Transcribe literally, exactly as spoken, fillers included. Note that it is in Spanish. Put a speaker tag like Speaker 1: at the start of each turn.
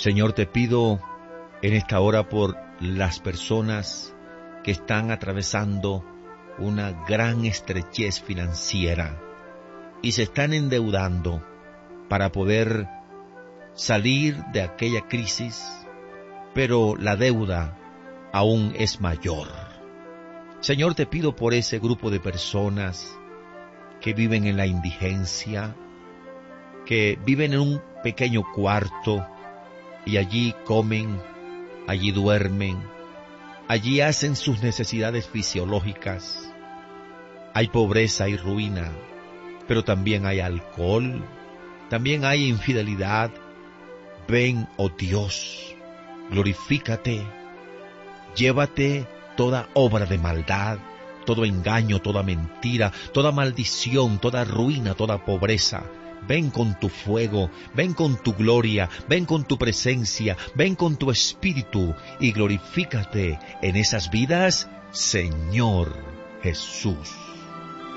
Speaker 1: Señor, te pido en esta hora por las personas que están atravesando una gran estrechez financiera y se están endeudando para poder salir de aquella crisis, pero la deuda aún es mayor. Señor, te pido por ese grupo de personas que viven en la indigencia, que viven en un pequeño cuarto y allí comen, allí duermen, allí hacen sus necesidades fisiológicas. Hay pobreza y ruina, pero también hay alcohol, también hay infidelidad. Ven, oh Dios, glorifícate, llévate toda obra de maldad, todo engaño, toda mentira, toda maldición, toda ruina, toda pobreza. Ven con tu fuego, ven con tu gloria, ven con tu presencia, ven con tu espíritu y glorifícate en esas vidas, Señor Jesús.